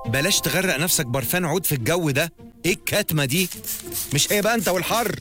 بلاش تغرق نفسك برفان عود في الجو ده. ايه الكتمة دي؟ مش هي بقى انت والحر.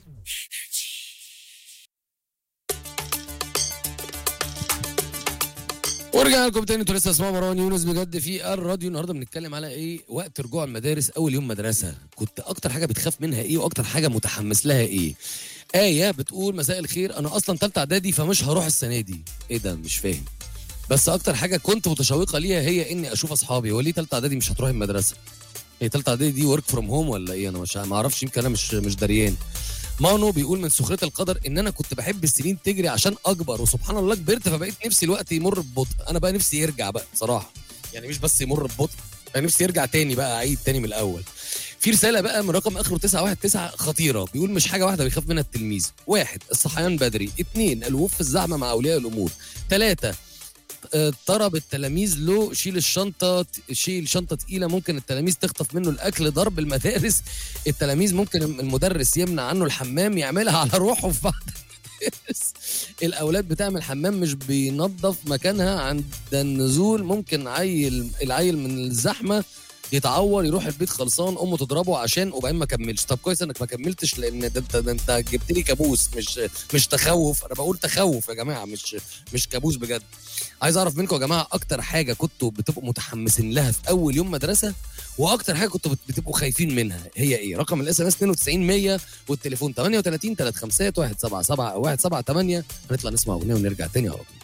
ورجعنا لكم تاني، انتوا لسه اسمها مروان يونس بجد في الراديو. النهارده بنتكلم على ايه؟ وقت رجوع المدارس، اول يوم مدرسه كنت اكتر حاجه بتخاف منها ايه، واكتر حاجه متحمس لها ايه؟ آية بتقول مساء الخير، انا اصلا ثالثه اعدادي فمش هروح السنه دي. ايه ده؟ مش فاهم. بس اكتر حاجه كنت متشوقه ليها هي اني اشوف اصحابي. هو ليه ثالثه اعدادي مش هتروح المدرسه؟ هي ثالثه اعدادي دي ورك فروم هوم ولا ايه؟ انا مش ما اعرفش، يمكن انا مش دريان. مانو بيقول من سخريه القدر ان انا كنت بحب السنين تجري عشان اكبر، وسبحان الله كبرت فبقيت نفسي الوقت يمر ببطء. انا بقى نفسي يرجع بقى بصراحه، يعني مش بس يمر ببطء، انا نفسي يرجع تاني بقى، اعيد تاني من الاول. في رساله بقى من رقم اخره 919 خطيره، بيقول مش حاجه واحده بيخاف منها التلميذ: 1 الصحيان بدري، 2 الوقوف في الزحمه مع اولياء الامور، 3 طرب التلاميذ له، شيل شنطه تقيله ممكن التلاميذ تخطف منه الاكل، ضرب المدارس التلاميذ ممكن المدرس يمنع عنه الحمام يعملها على روحه في بعض المدارس. الاولاد بتعمل حمام مش بينظف مكانها عند النزول، ممكن العيل من الزحمه يتعور يروح البيت خلصان، امه تضربه عشان وبعدين ما كملش. طب كويس انك ما كملتش، لان ده انت جبت لي كابوس، مش تخوف. انا بقول تخوف يا جماعه، مش كابوس بجد. عايز اعرف منكم يا جماعه اكتر حاجه كنتوا بتبقوا متحمسين لها في اول يوم مدرسه، واكتر حاجه كنتوا بتبقوا خايفين منها هي ايه؟ رقم الاس ام اس 92 100 والتليفون 38 351 177 او 178. هنطلع نسمع اغنيه ونرجع تاني على طول.